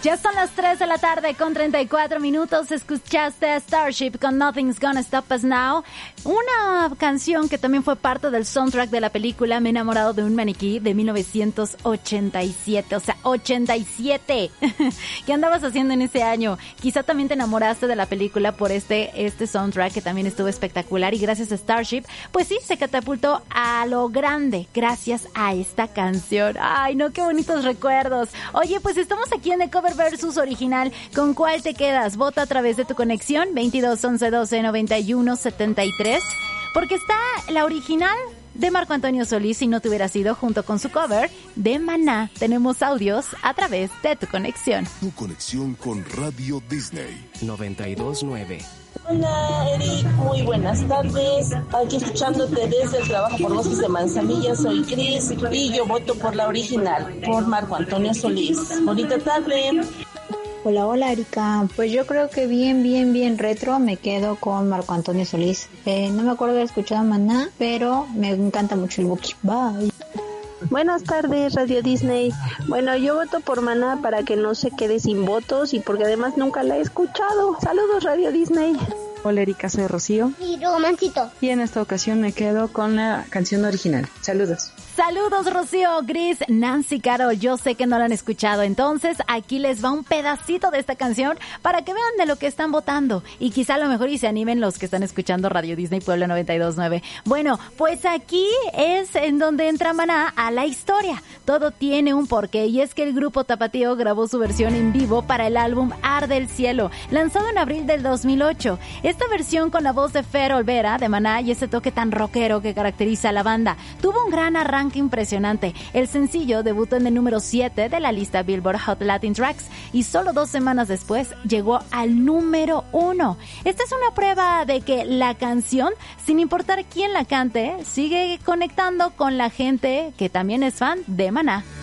Ya son las 3 de la tarde con 34 minutos. Escuchaste Starship con Nothing's Gonna Stop Us Now. Una canción que también fue parte del soundtrack de la película Me he enamorado de un maniquí de 1987. O sea, 87. ¿Qué andabas haciendo en ese año? Quizá también te enamoraste de la película por este soundtrack que también estuvo espectacular. Y gracias a Starship, pues sí, se catapultó a lo grande gracias a esta canción. Ay, no, qué bonitos recuerdos. Oye, pues estamos aquí en The Cover versus original. ¿Con cuál te quedas? Vota a través de tu conexión 22 11 12 91 73, porque está la original de Marco Antonio Solís, Si no te hubieras ido, junto con su cover de Maná. Tenemos audios a través de tu conexión. Tu conexión con Radio Disney 92.9. Hola Eric, muy buenas tardes. Aquí escuchándote desde el trabajo por Bosques de Manzanilla, soy Cris y yo voto por la original, por Marco Antonio Solís. Bonita tarde. Hola Erika, pues yo creo que bien retro me quedo con Marco Antonio Solís. No me acuerdo de haber escuchado Maná, pero me encanta mucho el Buki. Bye. Buenas tardes, Radio Disney. Bueno, yo voto por Maná para que no se quede sin votos y porque además nunca la he escuchado. Saludos, Radio Disney. Hola Erika, soy Rocío. Y Romancito. Y en esta ocasión me quedo con la canción original. Saludos. Saludos, Rocío, Gris, Nancy, Carol. Yo sé que no la han escuchado, entonces aquí les va un pedacito de esta canción para que vean de lo que están votando y quizá a lo mejor y se animen los que están escuchando Radio Disney Puebla 92.9. Bueno, pues aquí es en donde entra Maná a la historia. Todo tiene un porqué y es que el grupo Tapatío grabó su versión en vivo para el álbum Arde el Cielo, lanzado en abril del 2008. Esta versión con la voz de Fer Olvera de Maná y ese toque tan rockero que caracteriza a la banda tuvo un gran arranque impresionante. El sencillo debutó en el número 7 de la lista Billboard Hot Latin Tracks y solo 2 semanas después llegó al número 1. Esta es una prueba de que la canción, sin importar quién la cante, sigue conectando con la gente que también es fan de Maná.